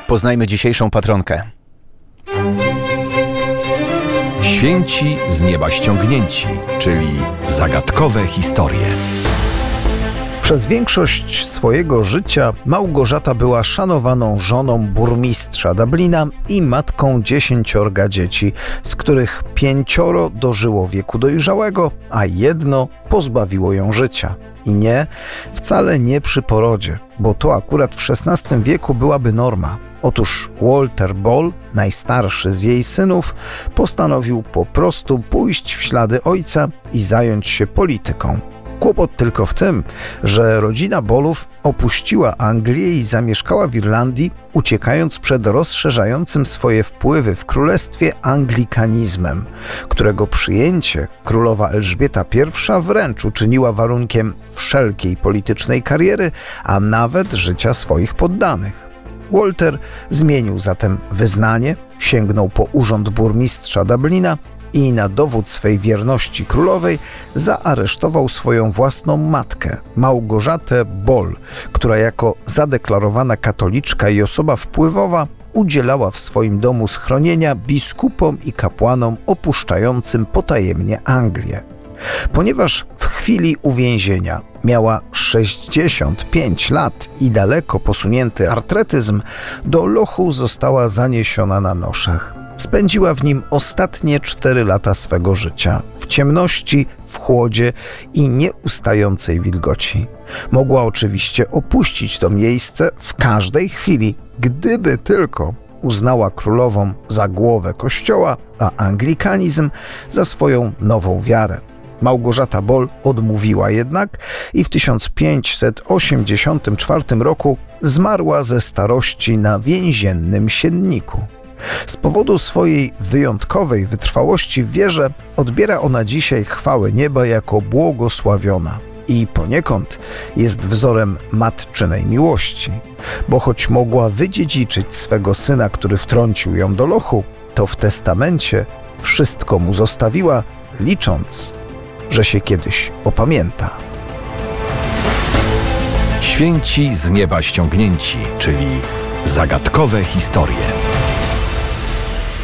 Poznajmy dzisiejszą patronkę. Święci z nieba ściągnięci, czyli zagadkowe historie. Przez większość swojego życia Małgorzata była szanowaną żoną burmistrza Dublina i matką 10 dzieci, z których 5 dożyło wieku dojrzałego, a 1 pozbawiło ją życia. I nie, wcale nie przy porodzie, bo to akurat w XVI wieku byłaby norma. Otóż Walter Ball, najstarszy z jej synów, postanowił po prostu pójść w ślady ojca i zająć się polityką. Kłopot tylko w tym, że rodzina Ballów opuściła Anglię i zamieszkała w Irlandii, uciekając przed rozszerzającym swoje wpływy w królestwie anglikanizmem, którego przyjęcie królowa Elżbieta I wręcz uczyniła warunkiem wszelkiej politycznej kariery, a nawet życia swoich poddanych. Walter zmienił zatem wyznanie, sięgnął po urząd burmistrza Dublina i na dowód swej wierności królowej zaaresztował swoją własną matkę, Małgorzatę Ball, która jako zadeklarowana katoliczka i osoba wpływowa udzielała w swoim domu schronienia biskupom i kapłanom opuszczającym potajemnie Anglię. Ponieważ w chwili uwięzienia miała 65 lat i daleko posunięty artretyzm, do lochu została zaniesiona na noszach. Spędziła w nim ostatnie 4 lata swego życia, w ciemności, w chłodzie i nieustającej wilgoci. Mogła oczywiście opuścić to miejsce w każdej chwili, gdyby tylko uznała królową za głowę kościoła, a anglikanizm za swoją nową wiarę. Małgorzata Ball odmówiła jednak i w 1584 roku zmarła ze starości na więziennym sienniku. Z powodu swojej wyjątkowej wytrwałości w wierze odbiera ona dzisiaj chwałę nieba jako błogosławiona i poniekąd jest wzorem matczynej miłości, bo choć mogła wydziedziczyć swego syna, który wtrącił ją do lochu, to w testamencie wszystko mu zostawiła, licząc, że się kiedyś opamięta. Święci z nieba ściągnięci, czyli zagadkowe historie.